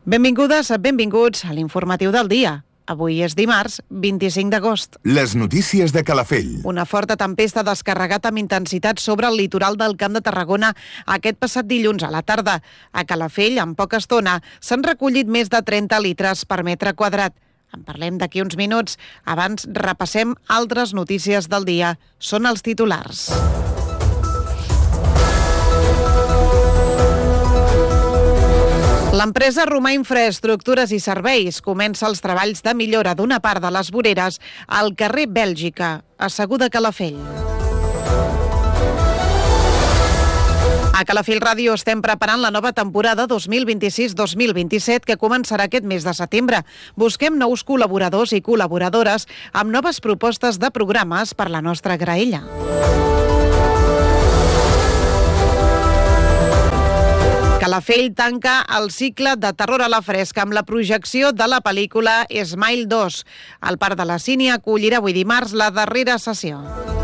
Benvingudes, benvinguts a l'informatiu del dia. Avui és dimarts, 25 d'agost. Les notícies de Calafell. Una forta tempesta ha descarregat amb intensitat sobre el litoral del Camp de Tarragona aquest passat dilluns a la tarda. A Calafell, en poca estona, s'han recollit més de 30 litres per metre quadrat. En parlem d'aquí uns minuts. Abans repassem altres notícies del dia. Són els titulars. L'empresa Romà Infraestructures i Serveis comença els treballs de millora d'una part de les voreres al carrer Bèlgica, a Segur de Calafell. A Calafell Ràdio estem preparant la nova temporada 2026-2027 que començarà aquest mes de setembre. Busquem nous col·laboradors i col·laboradores amb noves propostes de programes per la nostra graella. Calafell tanca el cicle de terror a la fresca amb la projecció de la pel·lícula Smile 2. El Parc de la Sínia acollirà avui dimarts la darrera sessió.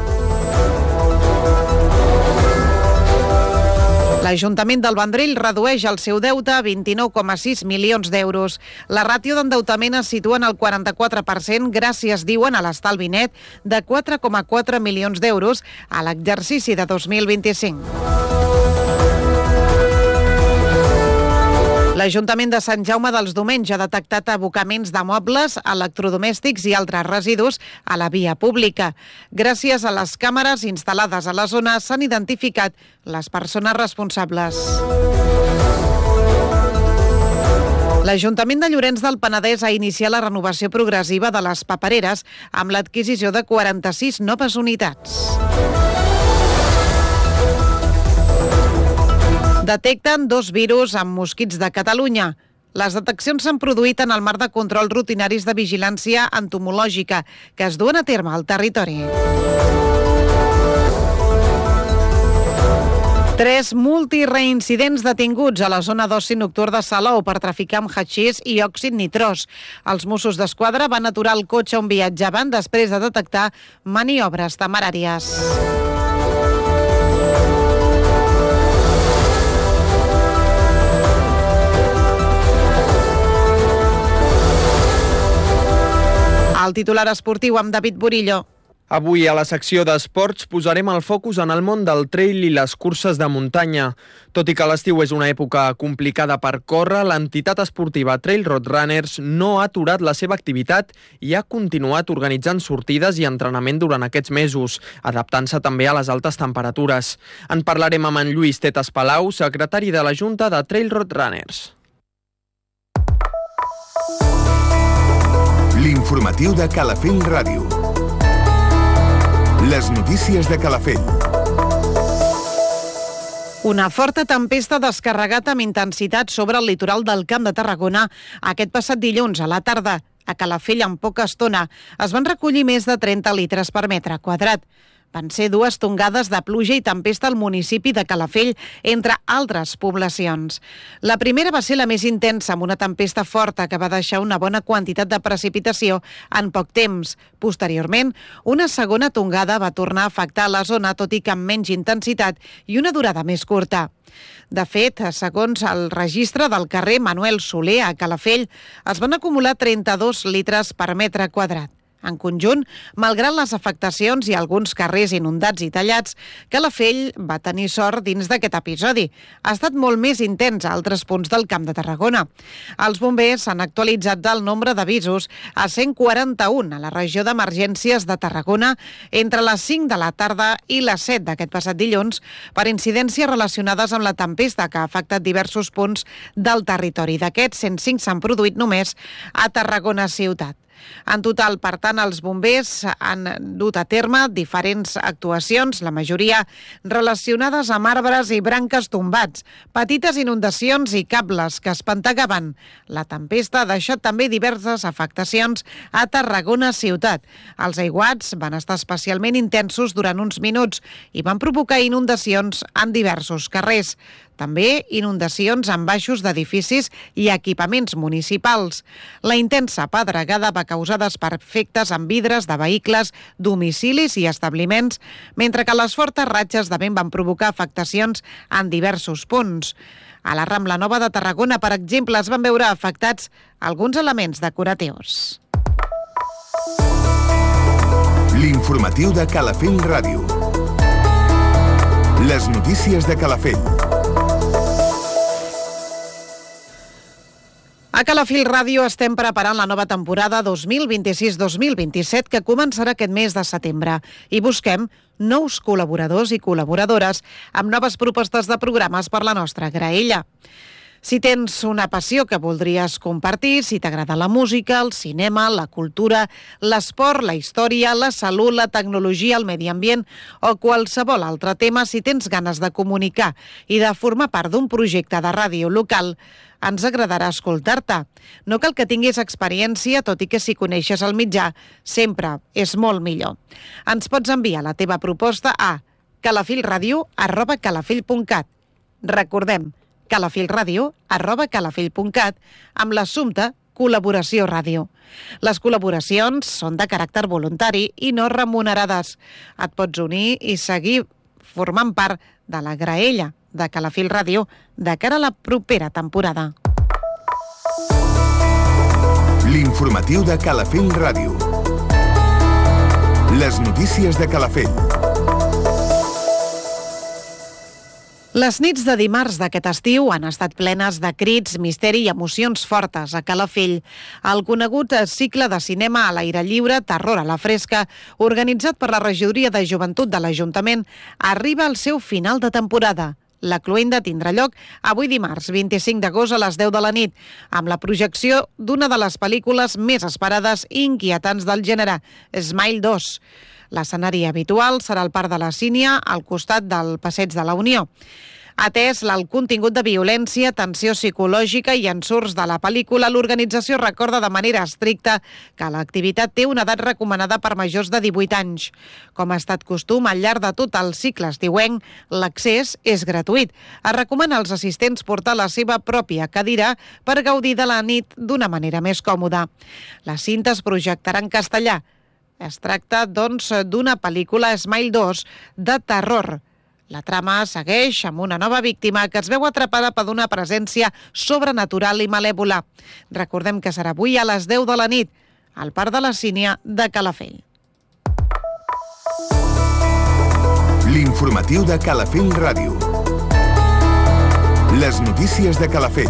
L'Ajuntament del Vendrell redueix el seu deute a 29,6 milions d'euros. La ràtio d'endeutament es situa en el 44% gràcies, diuen, a l'estalvi net de 4,4 milions d'euros a l'exercici de 2025. L'Ajuntament de Sant Jaume dels Domenys ha detectat abocaments de mobles, electrodomèstics i altres residus a la via pública. Gràcies a les càmeres instal·lades a la zona s'han identificat les persones responsables. L'Ajuntament de Llorenç del Penedès ha iniciat la renovació progressiva de les papereres amb l'adquisició de 46 noves unitats. Detecten 2 virus amb mosquits de Catalunya. Les deteccions s'han produït en el marc de control rutinaris de vigilància entomològica que es duen a terme al territori. 3 multireincidents detinguts a la zona d'oci nocturn de Salou per traficar amb hatxís i òxid nitrós. Els Mossos d'Esquadra van aturar el cotxe on viatjaven després de detectar maniobres temeràries. El titular esportiu amb David Burillo. Avui a la secció d'esports posarem el focus en el món del trail i les curses de muntanya. Tot i que l'estiu és una època complicada per córrer, l'entitat esportiva Trail Road Runners no ha aturat la seva activitat i ha continuat organitzant sortides i entrenament durant aquests mesos, adaptant-se també a les altes temperatures. En parlarem amb en Lluís Tetes Palau, secretari de la Junta de Trail Road Runners. L'informatiu de Calafell Ràdio. Les notícies de Calafell. Una forta tempesta ha descarregat amb intensitat sobre el litoral del Camp de Tarragona aquest passat dilluns a la tarda. A Calafell, en poca estona, es van recollir més de 30 litres per metre quadrat. Van ser 2 tongades de pluja i tempesta al municipi de Calafell, entre altres poblacions. La primera va ser la més intensa, amb una tempesta forta que va deixar una bona quantitat de precipitació en poc temps. Posteriorment, una segona tongada va tornar a afectar la zona, tot i que amb menys intensitat i una durada més curta. De fet, segons el registre del carrer Manuel Soler a Calafell, es van acumular 32 litres per metre quadrat. En conjunt, malgrat les afectacions i alguns carrers inundats i tallats, Calafell va tenir sort dins d'aquest episodi. Ha estat molt més intens a altres punts del Camp de Tarragona. Els bombers han actualitzat el nombre d'avisos a 141 a la regió d'emergències de Tarragona entre les 5 de la tarda i les 7 d'aquest passat dilluns per incidències relacionades amb la tempesta que ha afectat diversos punts del territori. D'aquests, 105 s'han produït només a Tarragona ciutat. En total, per tant, els bombers han dut a terme diferents actuacions, la majoria relacionades amb arbres i branques tombats, petites inundacions i cables que espantegaven. La tempesta ha deixat també diverses afectacions a Tarragona ciutat. Els aiguats van estar especialment intensos durant uns minuts i van provocar inundacions en diversos carrers. També inundacions en baixos d'edificis i equipaments municipals. La intensa pedregada va causar desperfectes en vidres de vehicles, domicilis i establiments, mentre que les fortes ratxes de vent van provocar afectacions en diversos punts. A la Rambla Nova de Tarragona, per exemple, es van veure afectats alguns elements decoratius. L'informatiu de Calafell Ràdio. Les notícies de Calafell. A Calafell Ràdio estem preparant la nova temporada 2026-2027 que començarà aquest mes de setembre i busquem nous col·laboradors i col·laboradores amb noves propostes de programes per la nostra graella. Si tens una passió que voldries compartir, si t'agrada la música, el cinema, la cultura, l'esport, la història, la salut, la tecnologia, el medi ambient o qualsevol altre tema, si tens ganes de comunicar i de formar part d'un projecte de ràdio local, ens agradarà escoltar-te. No cal que tinguis experiència, tot i que si coneixes el mitjà, sempre és molt millor. Ens pots enviar la teva proposta a calafellradio@calafell.cat. Recordem, calafellradio@calafell.cat amb l'assumpte col·laboració ràdio. Les col·laboracions són de caràcter voluntari i no remunerades. Et pots unir i seguir formant part de la graella de Calafell Ràdio de cara a la propera temporada. L'informatiu de Calafell Ràdio. Les notícies de Calafell. Les nits de dimarts d'aquest estiu han estat plenes de crits, misteri i emocions fortes a Calafell. El conegut cicle de cinema a l'aire lliure, Terror a la fresca, organitzat per la Regidoria de Joventut de l'Ajuntament, arriba al seu final de temporada. La cloenda tindrà lloc avui dimarts, 25 d'agost a les 10 de la nit, amb la projecció d'una de les pel·lícules més esperades i inquietants del gènere, Smile 2. L'escenari habitual serà el Parc de la Sínia, al costat del Passeig de la Unió. Atès el contingut de violència, tensió psicològica i ensurts de la pel·lícula, l'organització recorda de manera estricta que l'activitat té una edat recomanada per majors de 18 anys. Com ha estat costum, al llarg de tot el cicle estiuenc, l'accés és gratuït. Es recomana als assistents portar la seva pròpia cadira per gaudir de la nit d'una manera més còmoda. La cinta es projectarà en castellà. Es tracta, doncs, d'una pel·lícula Smile 2 de terror. La trama segueix amb una nova víctima que es veu atrapada per una presència sobrenatural i malèvola. Recordem que serà avui a les 10 de la nit, al Parc de la Sínia de Calafell. L'informatiu de Calafell Ràdio. Les notícies de Calafell.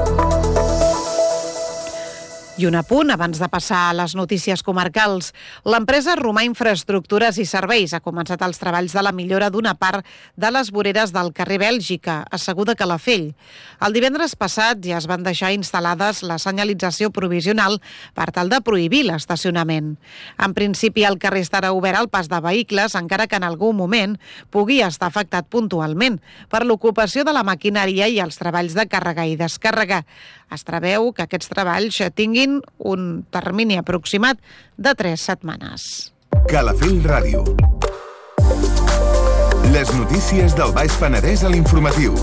I un apunt abans de passar a les notícies comarcals. L'empresa Romà Infraestructures i Serveis ha començat els treballs de la millora d'una part de les voreres del carrer Bèlgica, a Segur de Calafell. El divendres passat ja es van deixar instal·lades la senyalització provisional per tal de prohibir l'estacionament. En principi, el carrer estarà obert al pas de vehicles, encara que en algun moment pugui estar afectat puntualment per l'ocupació de la maquinària i els treballs de càrrega i descàrrega. Es preveu que aquests treballs tinguin un termini aproximat de 3 setmanes. Calafell Ràdio. Les notícies del Baix Penedès a l'informatiu.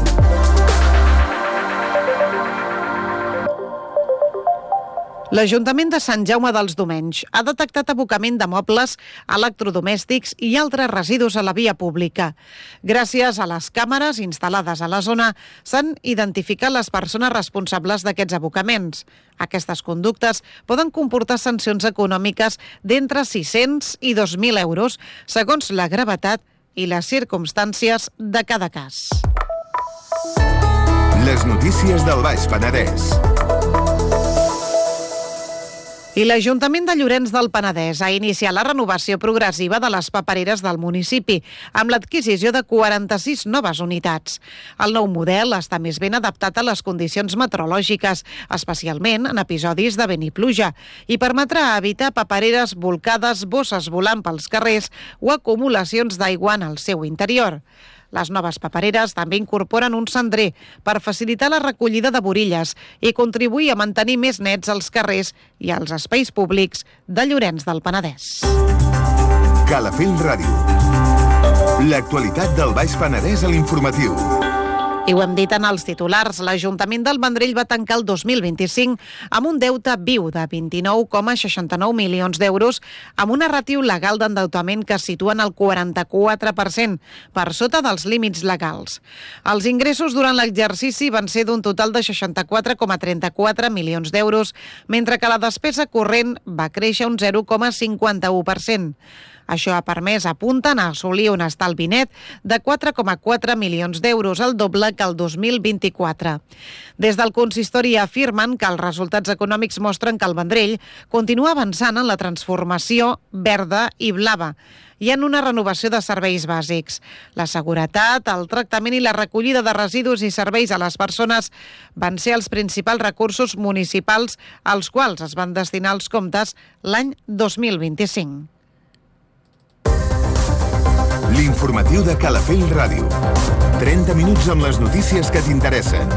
L'Ajuntament de Sant Jaume dels Domenys ha detectat abocament de mobles, electrodomèstics i altres residus a la via pública. Gràcies a les càmeres instal·lades a la zona, s'han identificat les persones responsables d'aquests abocaments. Aquestes conductes poden comportar sancions econòmiques d'entre 600 i 2.000 euros, segons la gravetat i les circumstàncies de cada cas. Les notícies del Baix Penedès. I l'Ajuntament de Llorenç del Penedès ha iniciat la renovació progressiva de les papereres del municipi, amb l'adquisició de 46 noves unitats. El nou model està més ben adaptat a les condicions meteorològiques, especialment en episodis de vent i pluja, i permetrà evitar papereres volcades, bosses volant pels carrers o acumulacions d'aigua en el seu interior. Les noves papereres també incorporen un cendrer per facilitar la recollida de borilles i contribuir a mantenir més nets els carrers i els espais públics de Llorenç del Penedès. Calafell Ràdio. L'actualitat del Baix Penedès a l'informatiu. I ho hem dit en els titulars, l'Ajuntament del Vendrell va tancar el 2025 amb un deute viu de 29,69 milions d'euros, amb una ràtio legal d'endeutament que es situen al 44%, per sota dels límits legals. Els ingressos durant l'exercici van ser d'un total de 64,34 milions d'euros, mentre que la despesa corrent va créixer un 0,51%. Això ha permès, apunten, a assolir un estalvi net de 4,4 milions d'euros, el doble que el 2024. Des del consistori afirmen que els resultats econòmics mostren que el Vendrell continua avançant en la transformació verda i blava i en una renovació de serveis bàsics. La seguretat, el tractament i la recollida de residus i serveis a les persones van ser els principals recursos municipals als quals es van destinar els comptes l'any 2025. L'informatiu de Calafell Ràdio. 30 minuts amb les notícies que t'interessen.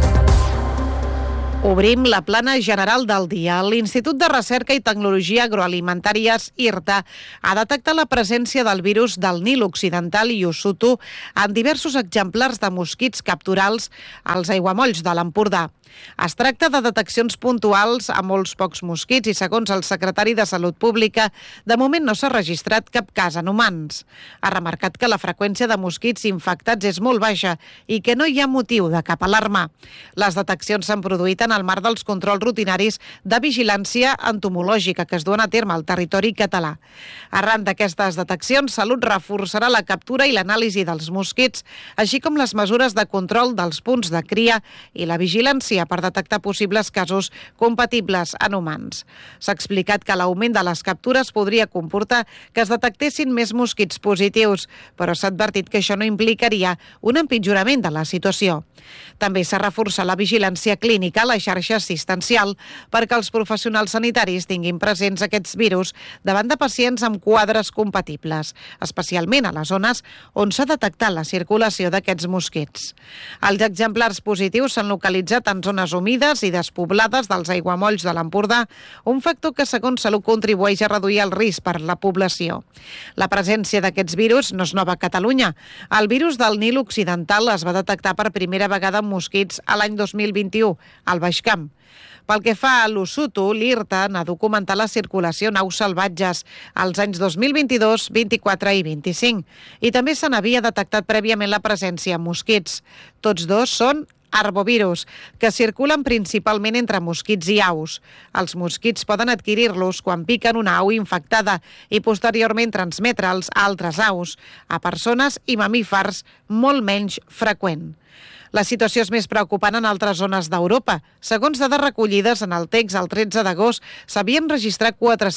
Obrim la plana general del dia. L'Institut de Recerca i Tecnologia Agroalimentàries, IRTA, ha detectat la presència del virus del Nil Occidental i Usutu en diversos exemplars de mosquits capturals als aiguamolls de l'Empordà. Es tracta de deteccions puntuals a molts pocs mosquits i, segons el secretari de Salut Pública, de moment no s'ha registrat cap cas en humans. Ha remarcat que la freqüència de mosquits infectats és molt baixa i que no hi ha motiu de cap alarma. Les deteccions s'han produït en el marc dels controls rutinaris de vigilància entomològica que es duen a terme al territori català. Arran d'aquestes deteccions, Salut reforçarà la captura i l'anàlisi dels mosquits, així com les mesures de control dels punts de cria i la vigilància per detectar possibles casos compatibles en humans. S'ha explicat que l'augment de les captures podria comportar que es detectessin més mosquits positius, però s'ha advertit que això no implicaria un empitjorament de la situació. També s'ha reforçat la vigilància clínica a la xarxa assistencial perquè els professionals sanitaris tinguin presents aquests virus davant de pacients amb quadres compatibles, especialment a les zones on s'ha detectat la circulació d'aquests mosquits. Els exemplars positius s'han localitzat en zones humides i despoblades dels aiguamolls de l'Empordà, un factor que, segons Salut, contribueix a reduir el risc per la població. La presència d'aquests virus no és nova a Catalunya. El virus del Nil Occidental es va detectar per primera vegada en mosquits a l'any 2021, al Baix Camp. Pel que fa a l'Usutu, l'IRTA n'ha documentat la circulació en aus salvatges als anys 2022, 24 i 25, i també se n'havia detectat prèviament la presència en mosquits. Tots dos són arbovirus, que circulen principalment entre mosquits i aus. Els mosquits poden adquirir-los quan piquen una au infectada i posteriorment transmetre'ls a altres aus, a persones i mamífers, molt menys freqüent. La situació és més preocupant en altres zones d'Europa. Segons dades recollides en el text, el 13 d'agost s'havien registrat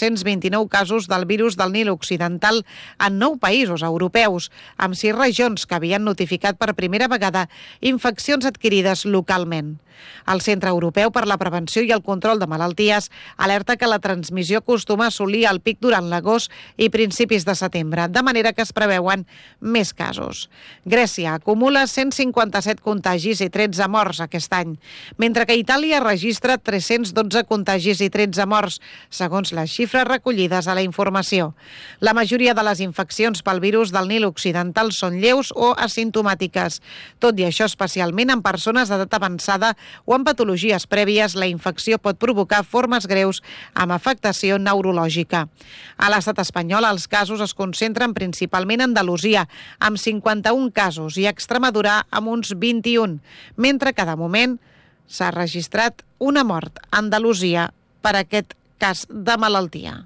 429 casos del virus del Nil Occidental en 9 països europeus, amb 6 regions que havien notificat per primera vegada infeccions adquirides localment. El Centre Europeu per la Prevenció i el Control de Malalties alerta que la transmissió acostuma a assolir el pic durant l'agost i principis de setembre, de manera que es preveuen més casos. Grècia acumula 157 contagis i 13 morts aquest any, mentre que Itàlia registra 312 contagis i 13 morts, segons les xifres recollides a la informació. La majoria de les infeccions pel virus del Nil Occidental són lleus o asimptomàtiques. Tot i això, especialment en persones d'edat avançada o en patologies prèvies, la infecció pot provocar formes greus amb afectació neurològica. A l'estat espanyol, els casos es concentren principalment a Andalusia, amb 51 casos, i a Extremadura, amb uns 21, mentre que de moment s'ha registrat una mort a Andalusia per aquest cas de malaltia.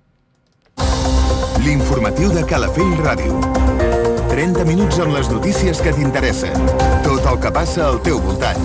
L'informatiu de Calafell Ràdio. 30 minuts amb les notícies que t'interessen. Tot el que passa al teu voltant.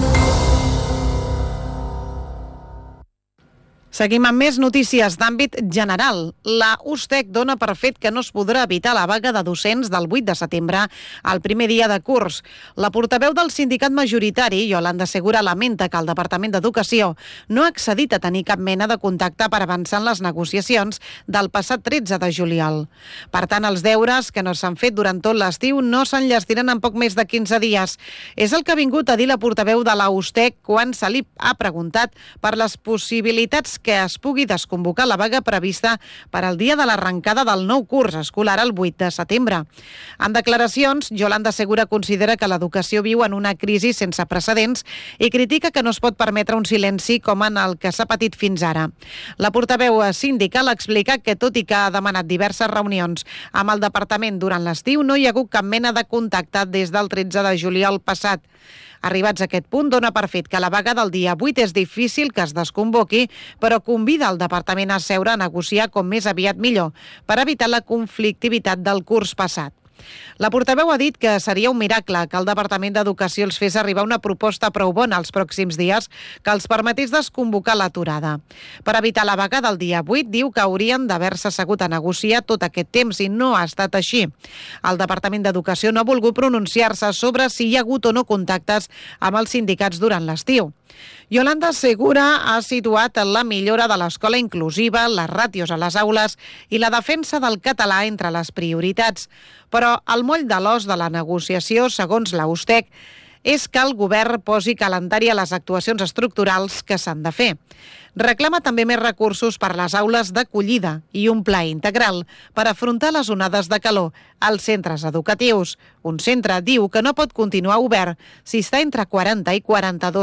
Seguim amb més notícies d'àmbit general. La USTEC dona per fet que no es podrà evitar la vaga de docents del 8 de setembre, el primer dia de curs. La portaveu del sindicat majoritari, Yolanda Segura, lamenta que el Departament d'Educació no ha accedit a tenir cap mena de contacte per avançar en les negociacions del passat 13 de juliol. Per tant, els deures que no s'han fet durant tot l'estiu no s'enllestiren en poc més de 15 dies. És el que ha vingut a dir la portaveu de la USTEC quan se li ha preguntat per les possibilitats que es pugui desconvocar la vaga prevista per al dia de l'arrencada del nou curs escolar el 8 de setembre. En declaracions, Yolanda Segura considera que l'educació viu en una crisi sense precedents i critica que no es pot permetre un silenci com en el que s'ha patit fins ara. La portaveu sindical explica que, tot i que ha demanat diverses reunions amb el departament durant l'estiu, no hi ha hagut cap mena de contacte des del 13 de juliol passat. Arribats a aquest punt, dona per fet que la vaga del dia 8 és difícil que es desconvoqui, però convida el departament a seure a negociar com més aviat millor per evitar la conflictivitat del curs passat. La portaveu ha dit que seria un miracle que el Departament d'Educació els fes arribar una proposta prou bona els pròxims dies que els permetés desconvocar l'aturada. Per evitar la vaga del dia 8, diu que haurien d'haver-se assegut a negociar tot aquest temps i no ha estat així. El Departament d'Educació no ha volgut pronunciar-se sobre si hi ha hagut o no contactes amb els sindicats durant l'estiu. Yolanda Segura ha situat la millora de l'escola inclusiva, les ràtios a les aules i la defensa del català entre les prioritats. Però el moll de l'os de la negociació, segons la USTEC, és que el govern posi calendari a les actuacions estructurals que s'han de fer. Reclama també més recursos per les aules d'acollida i un pla integral per afrontar les onades de calor als centres educatius. Un centre diu que no pot continuar obert si està entre 40 i 42